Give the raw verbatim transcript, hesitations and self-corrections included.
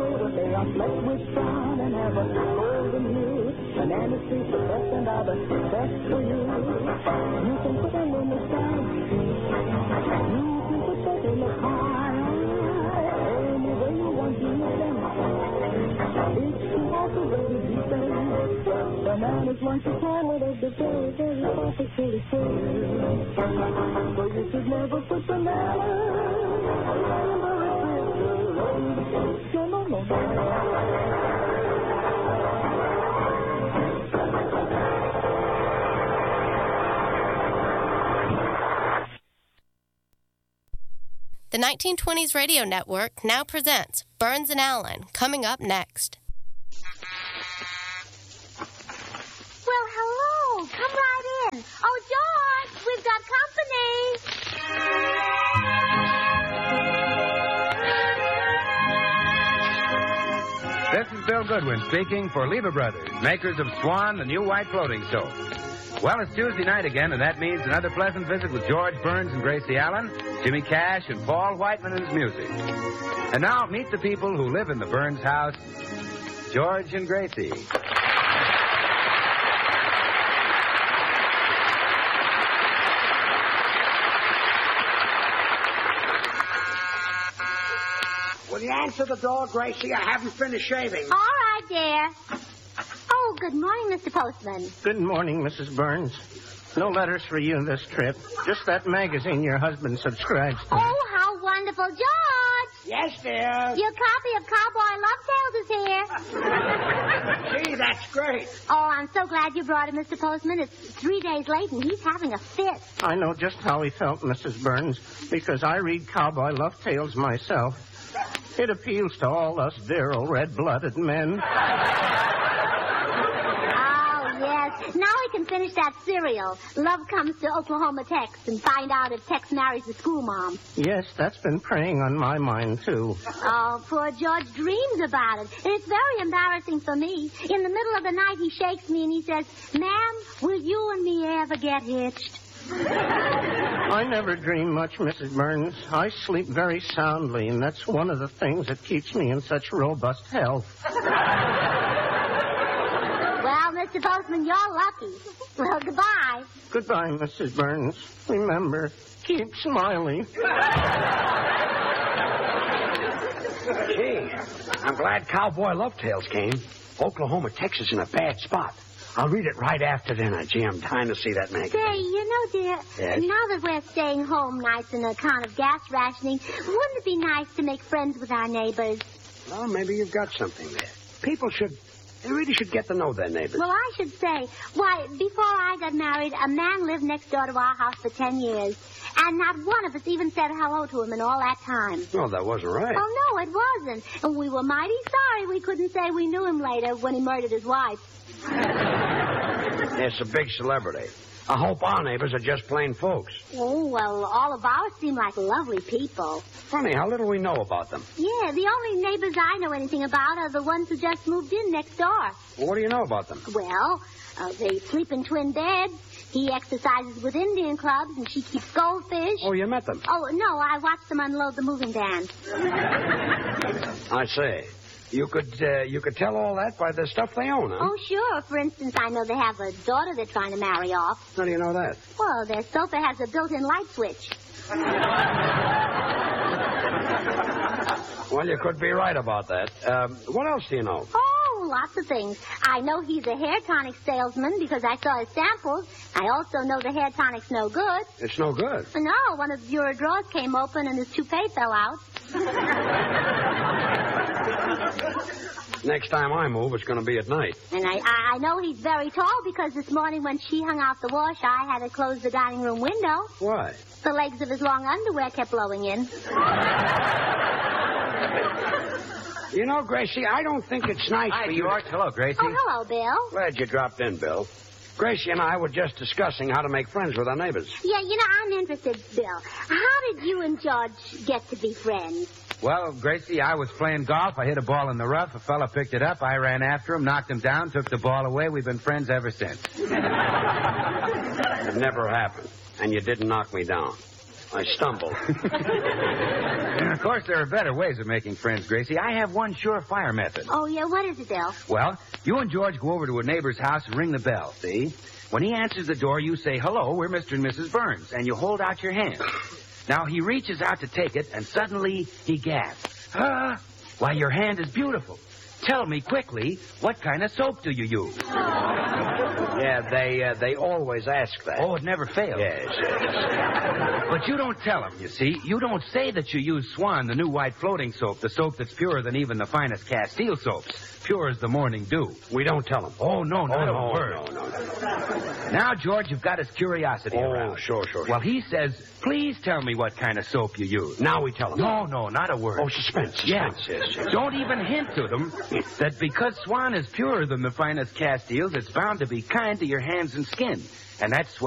motor, they are flecked with sun and have a golden hue. Banana trees, the best and are the best for you. You can put them in the sky. You can put them in the car. Any way you want to use them. If you want to really be famous, bananas once you try it at the very, very officially free. So you should never put bananas in the refrigerator. No, no, no, no. The nineteen twenties Radio Network now presents Burns and Allen, coming up next. Well, hello. Come right in. Oh, George, we've got company. This is Bill Goodwin speaking for Lever Brothers, makers of Swan, the new white floating soap. Well, it's Tuesday night again, and that means another pleasant visit with George Burns and Gracie Allen, Jimmy Cash, and Paul Whiteman and his music. And now, meet the people who live in the Burns house, George and Gracie. Will you answer the door, Gracie? I haven't finished shaving. All right, dear. Oh, good morning, Mister Postman. Good morning, Missus Burns. No letters for you this trip. Just that magazine your husband subscribes to. Oh, how wonderful. George! Yes, dear. Your copy of Cowboy Love Tales is here. Gee, that's great. Oh, I'm so glad you brought it, Mister Postman. It's three days late, and he's having a fit. I know just how he felt, Missus Burns, because I read Cowboy Love Tales myself. It appeals to all us virile, red-blooded men. Now we can finish that serial. Love comes to Oklahoma Tex and find out if Tex marries the school mom. Yes, that's been preying on my mind, too. Oh, poor George dreams about it. And it's very embarrassing for me. In the middle of the night, he shakes me and he says, Ma'am, will you and me ever get hitched? I never dream much, Missus Burns. I sleep very soundly, and that's one of the things that keeps me in such robust health. Well, Mister Postman, you're lucky. Well, goodbye. Goodbye, Missus Burns. Remember, keep smiling. Gee, I'm glad Cowboy Love Tales came. Oklahoma, Texas in a bad spot. I'll read it right after dinner. Gee, I'm dying to see that magazine. Say, you know, dear, yes? Now that we're staying home nights on account of gas rationing, wouldn't it be nice to make friends with our neighbors? Well, maybe you've got something there. People should... They really should get to know their neighbors. Well, I should say, why, before I got married, a man lived next door to our house for ten years. And not one of us even said hello to him in all that time. No, that wasn't right. Oh, no, it wasn't. And we were mighty sorry we couldn't say we knew him later when he murdered his wife. It's a big celebrity. I hope our neighbors are just plain folks. Oh, well, all of ours seem like lovely people. Funny how little we know about them. Yeah, the only neighbors I know anything about are the ones who just moved in next door. Well, what do you know about them? Well, uh, they sleep in twin beds. He exercises with Indian clubs, and she keeps goldfish. Oh, you met them? Oh, no, I watched them unload the moving van. I say. You could uh, you could tell all that by the stuff they own, huh? Oh, sure. For instance, I know they have a daughter they're trying to marry off. How do you know that? Well, their sofa has a built-in light switch. Well, you could be right about that. Um, what else do you know? Oh, lots of things. I know he's a hair tonic salesman because I saw his samples. I also know the hair tonic's no good. It's no good? No, one of the bureau drawers came open and his toupee fell out. Next time I move, it's going to be at night. And I, I know he's very tall because this morning when she hung out the wash, I had to close the dining room window. Why? The legs of his long underwear kept blowing in. You know, Gracie, I don't think it's nice Hi, for you... George. Hello, Gracie. Oh, hello, Bill. Glad you dropped in, Bill. Gracie and I were just discussing how to make friends with our neighbors. Yeah, you know, I'm interested, Bill. How did you and George get to be friends? Well, Gracie, I was playing golf. I hit a ball in the rough. A fella picked it up. I ran after him, knocked him down, took the ball away. We've been friends ever since. It never happened. And you didn't knock me down. I stumbled. And, of course, there are better ways of making friends, Gracie. I have one surefire method. Oh, yeah, what is it, Del? Well, you and George go over to a neighbor's house and ring the bell, see? When he answers the door, you say, hello, we're Mister and Missus Burns, and you hold out your hand. Now, he reaches out to take it, and suddenly he gasps. Ah, why, your hand is beautiful. Tell me quickly, what kind of soap do you use? Yeah, they uh, they always ask that. Oh, it never fails. Yes, yes. But you don't tell them, you see. You don't say that you use Swan, the new white floating soap, the soap that's purer than even the finest Castile soaps, pure as the morning dew. We don't tell them. Oh, no, not oh, a no, word. No, no, no. Now, George, you've got his curiosity Oh, aroused. sure, sure, sure. Well, he says, please tell me what kind of soap you use. Now we tell them. No, no, not a word. Oh, suspense, suspense. Yes. Yes, yes. Don't even hint to them that because Swan is purer than the finest Castiles, it's bound to be kind to your hands and skin. And that's why